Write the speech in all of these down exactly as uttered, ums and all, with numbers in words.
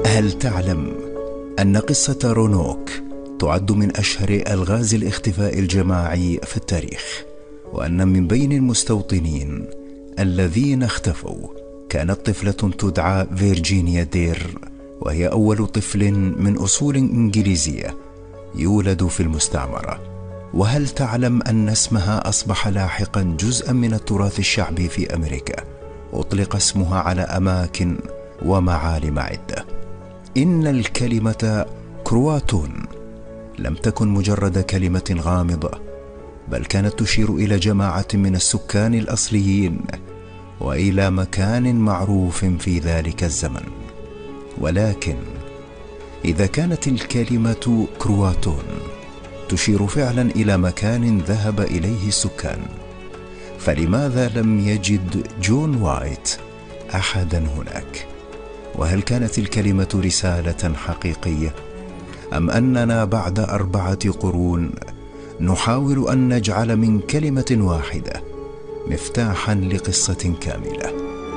هل تعلم أن قصة رونوك تعد من أشهر ألغاز الاختفاء الجماعي في التاريخ، وأن من بين المستوطنين الذين اختفوا كانت طفلة تدعى فيرجينيا دير، وهي أول طفل من أصول إنجليزية يولد في المستعمرة. وهل تعلم أن اسمها أصبح لاحقا جزءا من التراث الشعبي في أمريكا؟ أطلق اسمها على أماكن ومعالم عدة. إن الكلمة كرواتون لم تكن مجرد كلمة غامضة، بل كانت تشير إلى جماعة من السكان الأصليين وإلى مكان معروف في ذلك الزمن. ولكن إذا كانت الكلمة كرواتون تشير فعلا إلى مكان ذهب إليه السكان، فلماذا لم يجد جون وايت أحدا هناك؟ وهل كانت الكلمة رسالة حقيقية، أم أننا بعد أربعة قرون نحاول أن نجعل من كلمة واحدة مفتاحا لقصة كاملة؟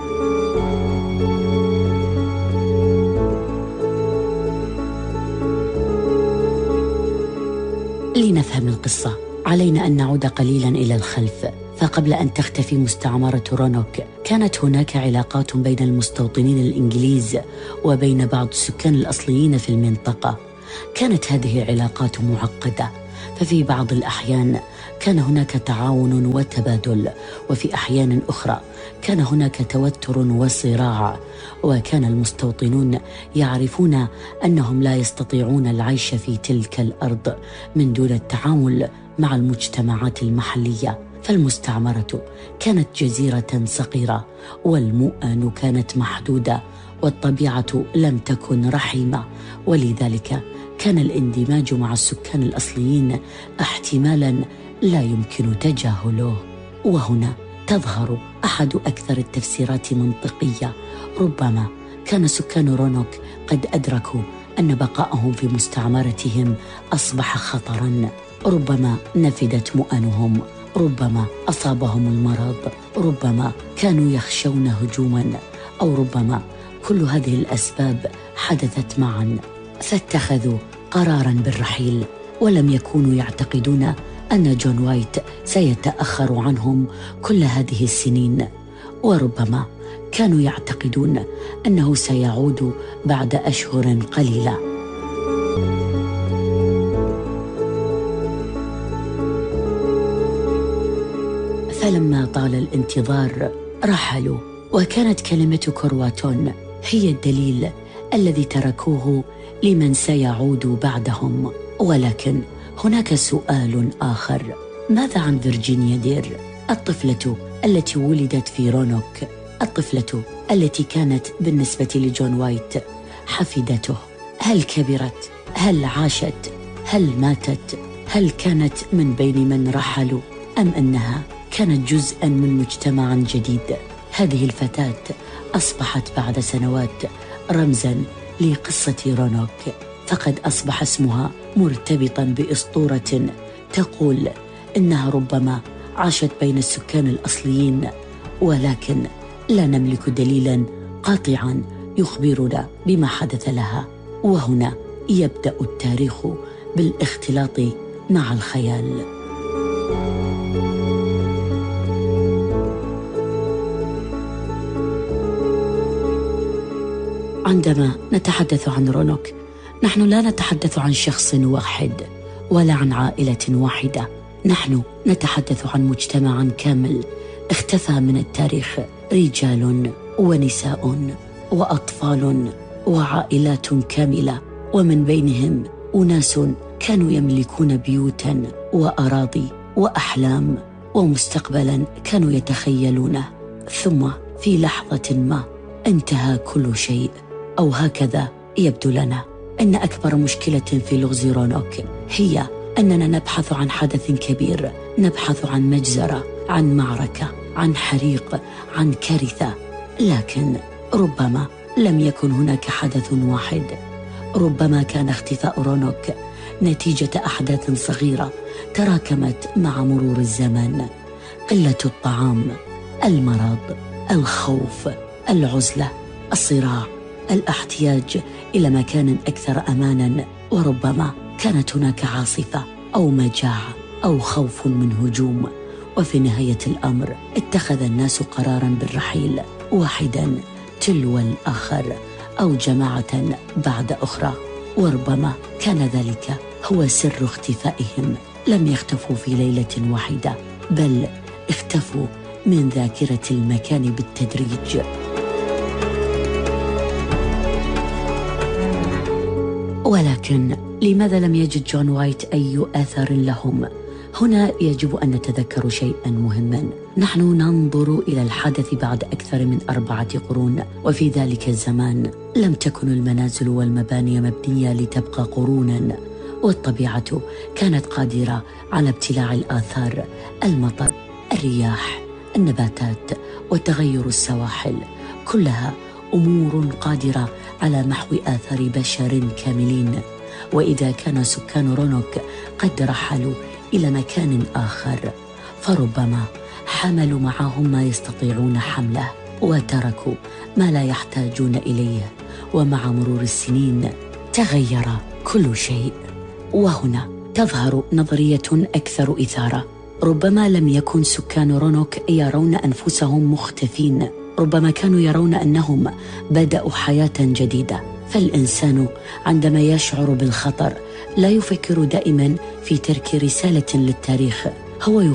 لنفهم القصة علينا أن نعود قليلا إلى الخلف. فقبل أن تختفي مستعمرة رونوك كانت هناك علاقات بين المستوطنين الإنجليز وبين بعض السكان الأصليين في المنطقة. كانت هذه علاقات معقدة، ففي بعض الأحيان كان هناك تعاون وتبادل، وفي أحيان أخرى كان هناك توتر وصراع، وكان المستوطنون يعرفون أنهم لا يستطيعون العيش في تلك الأرض من دون التعامل مع المجتمعات المحلية. فالمستعمرة كانت جزيرة صغيرة، والمؤن كانت محدودة، والطبيعة لم تكن رحيمة، ولذلك كان الاندماج مع السكان الأصليين احتمالا لا يمكن تجاهله. وهنا تظهر أحد أكثر التفسيرات منطقية. ربما كان سكان رونوك قد أدركوا أن بقائهم في مستعمرتهم أصبح خطرا، ربما نفدت مؤنهم، ربما أصابهم المرض، ربما كانوا يخشون هجوما، أو ربما كل هذه الأسباب حدثت معا، فاتخذوا قرارا بالرحيل، ولم يكونوا يعتقدون أن جون وايت سيتأخر عنهم كل هذه السنين، وربما كانوا يعتقدون أنه سيعود بعد أشهر قليلة. فلما طال الانتظار رحلوا، وكانت كلمة كرواتون هي الدليل الذي تركوه لمن سيعود بعدهم. ولكن هناك سؤال آخر: ماذا عن فيرجينيا دير، الطفلة التي ولدت في رونوك، الطفلة التي كانت بالنسبة لجون وايت حفيدته؟ هل كبرت؟ هل عاشت؟ هل ماتت؟ هل كانت من بين من رحلوا، أم أنها كانت جزءاً من مجتمع جديد؟ هذه الفتاة أصبحت بعد سنوات رمزاً لقصة رونوك، فقد أصبح اسمها مرتبطاً بأسطورة تقول إنها ربما عاشت بين السكان الأصليين، ولكن لا نملك دليلاً قاطعاً يخبرنا بما حدث لها. وهنا يبدأ التاريخ بالاختلاط مع الخيال. عندما نتحدث عن رونوك نحن لا نتحدث عن شخص واحد ولا عن عائلة واحدة، نحن نتحدث عن مجتمع كامل اختفى من التاريخ، رجال ونساء وأطفال وعائلات كاملة، ومن بينهم أناس كانوا يملكون بيوتا وأراضي وأحلام ومستقبلا كانوا يتخيلونه، ثم في لحظة ما انتهى كل شيء، أو هكذا يبدو لنا. إن أكبر مشكلة في لغز رونوك هي أننا نبحث عن حدث كبير، نبحث عن مجزرة، عن معركة، عن حريق، عن كارثة، لكن ربما لم يكن هناك حدث واحد. ربما كان اختفاء رونوك نتيجة أحداث صغيرة تراكمت مع مرور الزمن: قلة الطعام، المرض، الخوف، العزلة، الصراع، الاحتياج إلى مكان أكثر أماناً، وربما كانت هناك عاصفة أو مجاعة أو خوف من هجوم. وفي نهاية الأمر اتخذ الناس قراراً بالرحيل، واحداً تلو الآخر أو جماعة بعد أخرى، وربما كان ذلك هو سر اختفائهم. لم يختفوا في ليلة واحدة، بل اختفوا من ذاكرة المكان بالتدريج. ولكن لماذا لم يجد جون وايت أي أثر لهم؟ هنا يجب أن نتذكر شيئاً مهماً. نحن ننظر إلى الحدث بعد أكثر من أربعة قرون، وفي ذلك الزمان لم تكن المنازل والمباني مبنية لتبقى قروناً، والطبيعة كانت قادرة على ابتلاع الآثار: المطر، الرياح، النباتات، وتغير السواحل، كلها أمور قادرة على محو آثار بشر كاملين. وإذا كان سكان رونوك قد رحلوا إلى مكان آخر، فربما حملوا معهم ما يستطيعون حمله وتركوا ما لا يحتاجون إليه. ومع مرور السنين تغير كل شيء. وهنا تظهر نظرية أكثر إثارة. ربما لم يكن سكان رونوك يرون أنفسهم مختفين، ربما كانوا يرون أنهم بدأوا حياة جديدة. فالإنسان عندما يشعر بالخطر لا يفكر دائما في ترك رسالة للتاريخ، هو